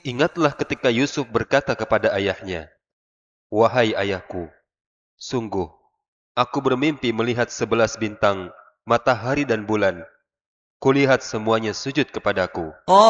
Ingatlah ketika Yusuf berkata kepada ayahnya, "Wahai ayahku, sungguh, aku bermimpi melihat 11 bintang, matahari dan bulan. Kulihat semuanya sujud kepadaku."